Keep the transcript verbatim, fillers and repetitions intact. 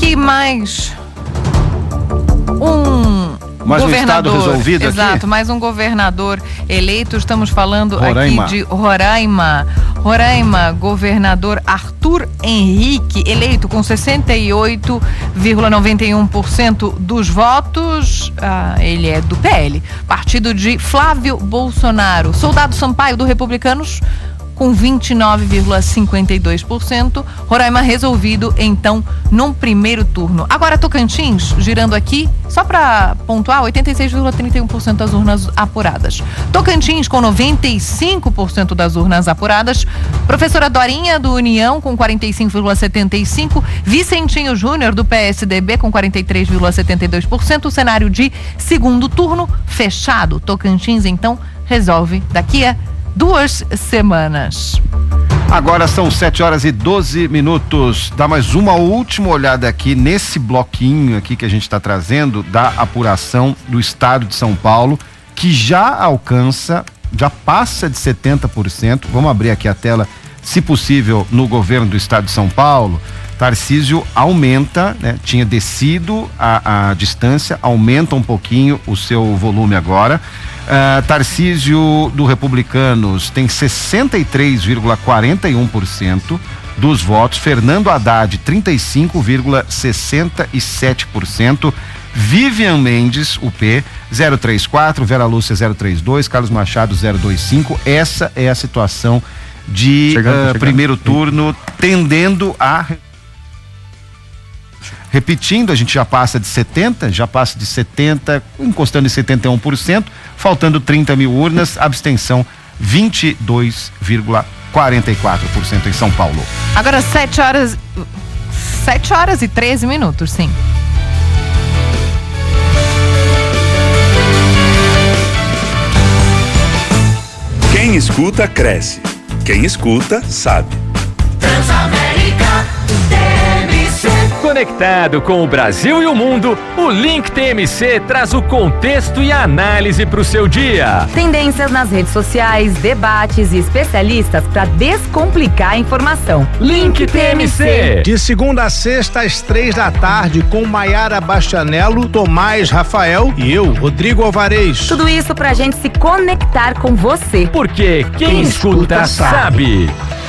Que mais um mais governador, um estado resolvido exato, aqui? mais um governador eleito. Estamos falando Roraima. aqui de Roraima. Roraima, governador Arthur Henrique, eleito com sessenta e oito vírgula noventa e um por cento dos votos. Ah, ele é do P L, partido de Flávio Bolsonaro. Soldado Sampaio, do Republicanos, com vinte e nove vírgula cinquenta e dois por cento. Roraima resolvido, então, num primeiro turno. Agora, Tocantins, girando aqui, só para pontuar, oitenta e seis vírgula trinta e um por cento das urnas apuradas. Tocantins, com noventa e cinco por cento das urnas apuradas. Professora Dorinha, do União, com quarenta e cinco vírgula setenta e cinco por cento. Vicentinho Júnior, do P S D B, com quarenta e três vírgula setenta e dois por cento. O cenário de segundo turno fechado. Tocantins, então, resolve daqui a duas semanas. Agora são sete horas e doze minutos. Dá mais uma última olhada aqui nesse bloquinho aqui que a gente está trazendo da apuração do estado de São Paulo, que já alcança, já passa de setenta por cento. Vamos abrir aqui a tela, se possível, no governo do estado de São Paulo. Tarcísio aumenta, né? Tinha descido a, a distância, aumenta um pouquinho o seu volume agora. Uh, Tarcísio do Republicanos tem sessenta e três vírgula quarenta e um por cento dos votos. Fernando Haddad, trinta e cinco vírgula sessenta e sete por cento. Vivian Mendes, U P, zero trinta e quatro, Vera Lúcia zero trinta e dois, Carlos Machado zero vinte e cinco. Essa é a situação de chegando, uh, chegando. primeiro turno, tendendo a... Repetindo, a gente já passa de setenta, já passa de setenta, encostando em setenta e um por cento, faltando trinta mil urnas, abstenção vinte e dois vírgula quarenta e quatro por cento em São Paulo. Agora sete horas, sete horas e treze minutos, sim. Quem escuta, cresce. Quem escuta, sabe. Transamérica T M C. Conectado com o Brasil e o mundo, o Link T M C traz o contexto e a análise para o seu dia. Tendências nas redes sociais, debates e especialistas para descomplicar a informação. Link T M C. De segunda a sexta, às três da tarde, com Maiara Bastianello, Tomás Rafael e eu, Rodrigo Alvarez. Tudo isso pra gente se conectar com você. Porque quem, quem escuta, escuta sabe. sabe.